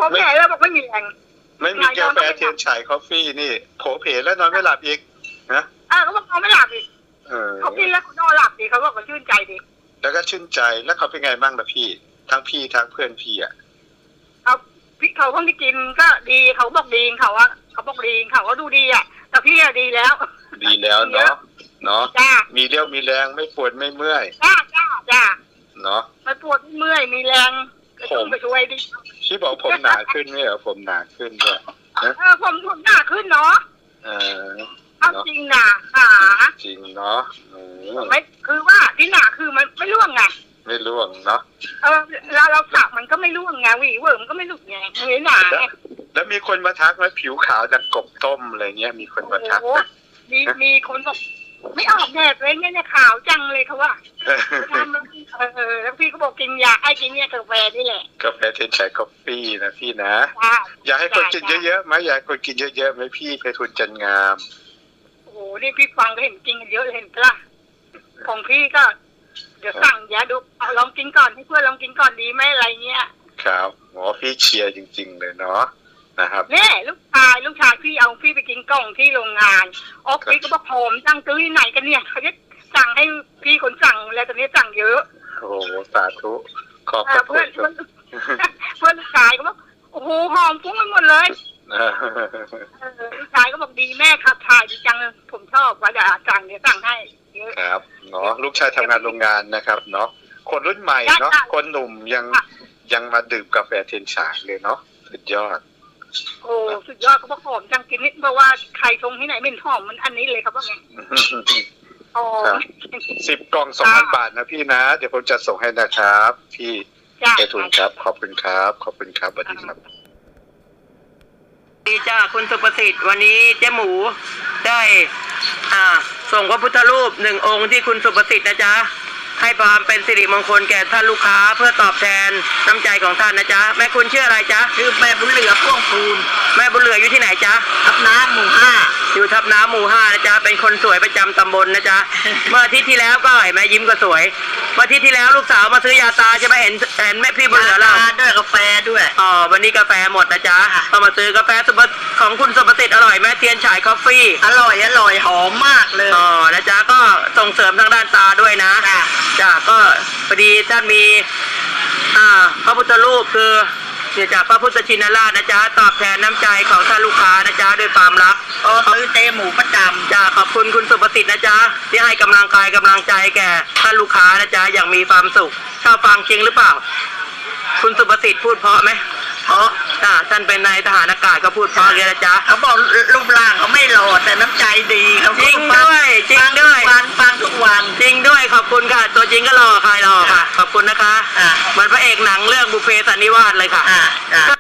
ผมแก่แล้วบอกไม่มีแรงไม่มีกาแฟเทียนฉายคอฟฟี่นี่โผเพแล้วนอนไม่หลับอีกนะเขาบอกเขาไม่หลับอีกเขากินแล้วเขานอนหลับดีเขาบอกว่าชื่นใจดีแล้วก็ชื่นใจแล้วเขาเป็นไงบ้างล่ะพี่ทั้งพี่ทั้งเพื่อนพี่เขาคนที่กินก็ดีเขาบอกดีเขาว่าเขาบอกดีเขาก็ดูดีแต่พี่ดีแล้วดีแล้วเนาะมีเรี่ยวมีแรงไม่ปวดไม่เมื่อยจ้าเนาะไม่ปวดเมื่อยมีแรงผมไปช่วยดิพี่บอกผมหนาขึ้นไหมเหรอผมหนาขึ้นด้วยผมหนาขึ้นเนาะเอาจริงนะจริงเนาะไม่คือว่าที่หนาคือมันไม่ร่วงไงไม่ร่วงเนาะเราสักมันก็ไม่ร่วงไงหวีเวิร์มก็ไม่หลุดไงไม่หนาแล้วมีคนมาทักไหมผิวขาวดังกบต้มอะไรเงี้ยมีคนมาทักมีคนบอกไม่ออกแดดเลยเนี่ยขาวจังเลยเขาว่าแล้วพี่ก็บอกกินยากินเนี่ยกาแฟนี่แหละกาแฟเทียนฉายคอฟฟี่นะพี่นะอยากให้คนกินเยอะๆไหมอยากคนกินเยอะๆไหมพี่ไพฑูรย์จันทร์งามโอ้โหนี่พี่ฟังก็เห็นกินกันเยอะเห็นปะของพี่ก็เดี๋ยวสั่งยาดูลองกินก่อนให้เพื่อนลองกินก่อนดีไหมอะไรเงี้ยครับหมอพี่เชียร์จริงๆเลยเนาะนะครับเนี่ยลูกชายพี่เอาพี่ไปกินกล่องที่โรงงานพี่ก็บอกผมสั่งซื้อที่ไหนกันเนี่ยเขาจะสั่งให้พี่คนสั่งแล้วตอนนี้สั่งเยอะโอ้สาธุขอบคุณเพื่อนลูกชายก็บอกโอ้โหหอมฟุ้งไปหมดเลยลูกชายก็บอกดีแม่ขับถ่ายดีจังผมชอบว่าจะสั่งเดี๋ยวสั่งให้เยอะครับเนาะลูกชายทำงานโรงงานนะครับเนาะคนรุ่นใหม่เนาะคนหนุ่มยังมาดื่มกาแฟเทียนฉายเลยเนาะสุดยอดโอ้สุดยอดเขาบอกหอมจังกินนิดเพราะว่าใครชงที่ไหนไม่หอมมันอันนี้เลยครับว่าไง 10 กล่อง 2,000 บาทนะพี่นะเดี๋ยวผมจะส่งให้นะครับพี่ไพฑูรย์ครับขอบคุณครับขอบคุณครับสวัสดีครับดีจ้าคุณสุประสิทธิ์วันนี้เจ๊หมูได้ส่งพระพุทธรูป1 องค์ที่คุณสุประสิทธิ์นะจ๊ะให้ความเป็นสิริมงคลแก่ท่านลูกค้าเพื่อตอบแทนน้ำใจของท่านนะจ๊ะแม่คุณชื่ออะไรจ๊ะชื่อแม่บุญเหลือพ่วงพูนแม่บุญเหลืออยู่ที่ไหนจ๊ะทับน้ำหมู่5 อยู่ทับน้ำหมู่5นะจ๊ะเป็นคนสวยประจำตำบลนะจ๊ะเมื่ออาทิตย์ที่แล้วก็เห็นแม่ยิ้มก็สวยเมื่ออาทิตย์ที่แล้วลูกสาวมาซื้อยาตาใช่ไหมเห็นแม่พี่บุญเหลือเราด้วยกาแฟด้วยวันนี้กาแฟหมดนะจ๊ะก็มาซื้อกาแฟของคุณสุประสิทธิ์อร่อยแม่เทียนฉายคอฟฟี่อร่อยหอมมากเลยนะจ๊ะก็ส่งเสริมทางด้านตาด้วยนะจ้ะก็พอดีท่านมีพระพุทธรูปคือเดี๋ยวจากพระพุทธชินราชนะจ๊ะตอบแทนน้ำใจของท่านลูกค้านะจ๊ะด้วยความรักซื้อเจ๊หมูประจำจ้ะขอบคุณคุณสุประสิทธิ์นะจ๊ะที่ให้กำลังกายกำลังใจแก่ท่านลูกค้านะจ๊ะอย่างมีความสุขชอบฟังจริงหรือเปล่าคุณสุประสิทธิ์พูดเพราะไหมเพราะท่านเป็นนายทหารอากาศก็พูดเพราะเลยนะจ๊ะเขาบอกรูปร่างเขาไม่หล่อแต่น้ำใจดีเขาจริงด้วยฟังทุกวันจริงด้วยขอบคุณค่ะตัวจริงก็หล่อใครหล่อค่ะขอบคุณนะคะเหมือนพระเอกหนังเรื่องบุพเพสันนิวาสเลยค่ะ